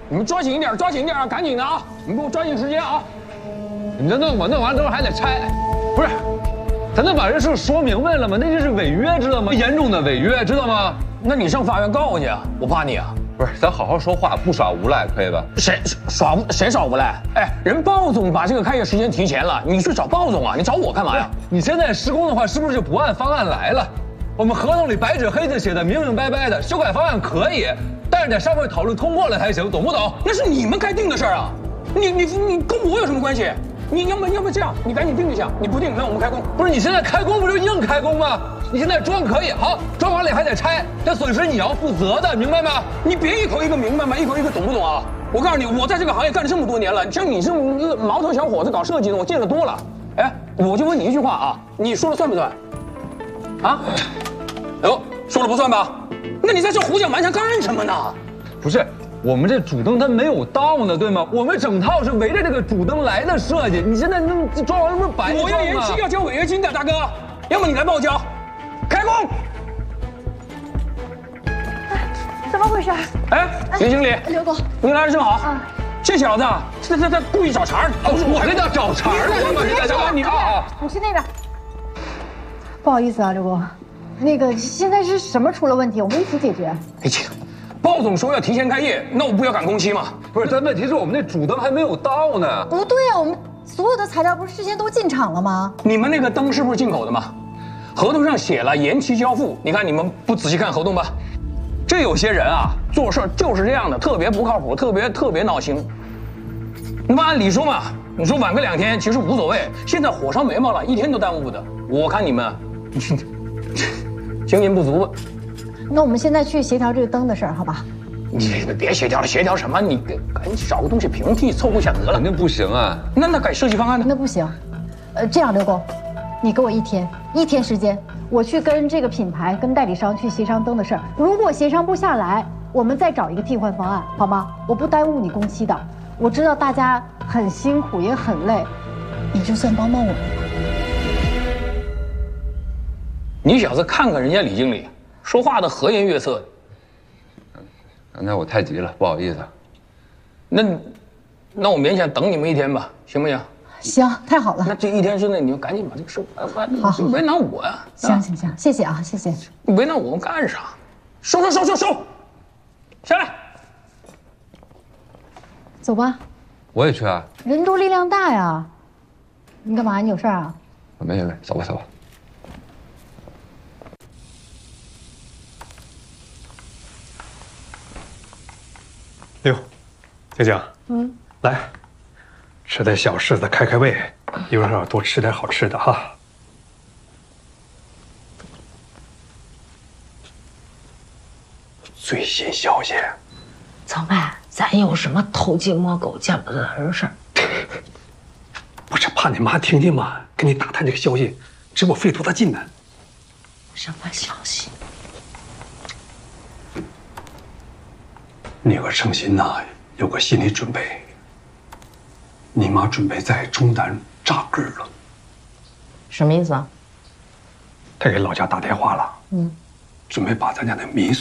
你们抓紧一点，抓紧一点啊，赶紧的啊！你们给我抓紧时间啊！ 你这弄吧，弄完之后还得拆，不是？咱能把这事说明白了吗？那就是违约，知道吗？严重的违约，知道吗？ 那你上法院告我去啊！我怕你啊！ 不是，咱好好说话，不耍无赖，可以吧？ 谁耍无赖？哎，人鲍总把这个开业时间提前了，你去找鲍总啊！你找我干嘛呀？ 你现在施工的话，是不是就不按方案来了？我们合同里白纸黑字写的明明白白的，修改方案可以，但是得上会讨论通过了才行，懂不懂？ 那是你们该定的事儿啊！你跟我有什么关系？你要不这样，你赶紧定一下，你不定那我们开工。 不是你现在开工不就硬开工吗？你现在装可以，好，装完了还得拆，这损失你要负责的，明白吗？ 你别一口一个明白吗？一口一个懂不懂啊？我告诉你，我在这个行业干了这么多年了，像你这种毛头小伙子搞设计的，我见得多了。哎，我就问你一句话啊，你说了算不算？啊？哎呦，说了不算吧？那你在这胡搅蛮缠干什么呢？ 不是。我们这主灯它没有到呢，对吗？我们整套是围着这个主灯来的设计。你现在弄装完了不是白装吗？ 我要延期要交违约金的，大哥，要么你来帮我交。开工！ 怎么回事？ 哎，林经理， 刘总， 你来的正好。啊，这小子他故意找茬儿。 我这叫找茬儿？ 你啊！ 你去那边。不好意思啊，刘工，那个现在是什么出了问题？我们一起解决。 哎切。鲍总说要提前开业，那我不要赶工期吗？ 不是，但问题是我们那主灯还没有到呢。 不对啊，我们所有的材料不是事先都进场了吗？ 你们那个灯是不是进口的吗？合同上写了延期交付，你看你们不仔细看合同吧？这有些人啊，做事就是这样的，特别不靠谱，特别闹心。那么按理说嘛，你说晚个2天其实无所谓，现在火烧眉毛了，1天都耽误的。我看你们经验不足吧。 那我们现在去协调这个灯的事儿，好吧？ 你别协调了，协调什么？你赶紧找个东西平替凑合一下得了。 肯定不行啊！ 那改设计方案呢？ 那不行。这样，刘工，你给我1天时间，我去跟这个品牌、跟代理商去协商灯的事儿。如果协商不下来，我们再找一个替换方案，好吗？我不耽误你工期的。我知道大家很辛苦，也很累，你就算帮帮我。 你小子看看人家李经理。说话的和颜悦色的， 刚才我太急了，不好意思。 那我勉强等你们1天吧，行不行？ 行，太好了。 那这1天之内，你就赶紧把这个事办。 好， 为难我呀。 行，谢谢啊，谢谢。 你为难我们干啥？收，下来。 走吧。 我也去啊。 人多力量大呀。你干嘛？你有事啊？ 没，走吧。 哟，静静，来，吃点小柿子开胃，一会儿多吃点好吃的哈。最新消息， 怎么？咱有什么偷鸡摸狗见不得人的事儿？ 不是怕你妈听见吗？跟你打探这个消息，值我费多大劲呢？ 什么消息？ 你和盛鑫呐有个心理准备，你妈准备在中南扎根了。 什么意思啊？ 她给老家打电话了，准备把咱家的民宿